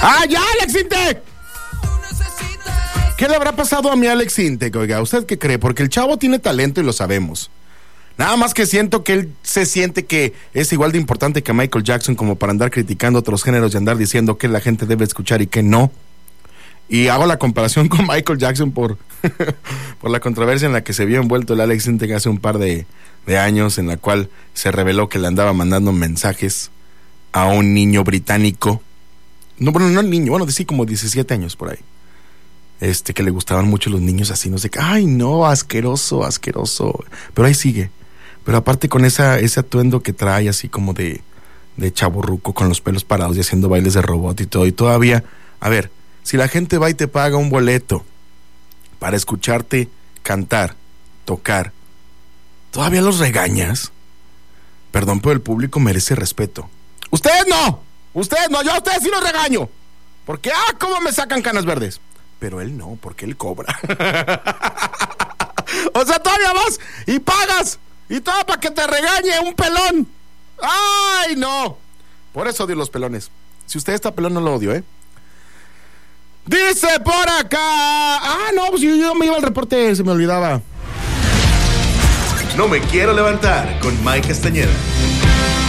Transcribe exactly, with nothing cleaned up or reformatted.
¡Ah, ya, Alex Intec! ¿Qué le habrá pasado a mi Alex Intec? Oiga, ¿usted qué cree? Porque el chavo tiene talento y lo sabemos. Nada más que siento que él se siente que es igual de importante que Michael Jackson como para andar criticando otros géneros y andar diciendo que la gente debe escuchar y que no. Y hago la comparación con Michael Jackson por, por la controversia en la que se vio envuelto el Alex Intec hace un par de, de años, en la cual se reveló que le andaba mandando mensajes a un niño británico. No, bueno, no niño, bueno, sí, como diecisiete años por ahí. Este, que le gustaban mucho los niños así, no sé qué. Ay, no, asqueroso, asqueroso. Pero ahí sigue. Pero aparte con esa, ese atuendo que trae así como de, de chavorruco con los pelos parados y haciendo bailes de robot y todo. Y todavía, a ver, si la gente va y te paga un boleto para escucharte cantar, tocar, ¿todavía los regañas? Perdón, pero el público merece respeto. ¡Ustedes no! ¡Ustedes no! ¡Yo a ustedes sí los regaño! Porque, ¡ah, cómo me sacan canas verdes! Pero él no, porque él cobra. O sea, todavía vas y pagas y todo para que te regañe un pelón. ¡Ay, no! Por eso odio los pelones. Si usted está pelón, no lo odio, ¿eh? Dice por acá. Ah, no, pues yo, yo me iba al reporte, se me olvidaba. No me quiero levantar con Mike Castañeda.